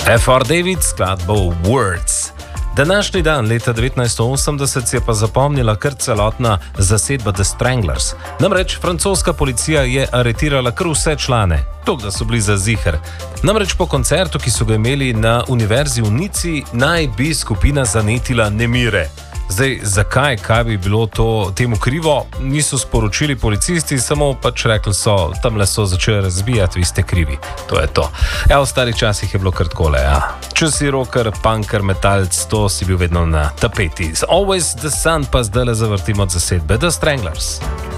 F.R. David, skladbo Words. Današnji dan, leta 1980, je pa zapomnila kar celotna zasedba The Stranglers. Namreč francoska policija je aretirala kar vse člane, toliko da so bili za ziher. Namreč po koncertu, ki so ga imeli na univerzi v Nici, naj bi skupina zanetila nemire. Zdaj, zakaj, kaj bi bilo temu krivo, niso sporočili policisti, samo pač rekli so, tamle so začeli razbijati, vi ste krivi. To je to. Ja, v starih časih je bilo kar takole, ja. Če si rocker, punker, metalc, to si bil vedno na tapeti. Always the Sun, pa zdaj le zavrtimo od zasedbe The Stranglers.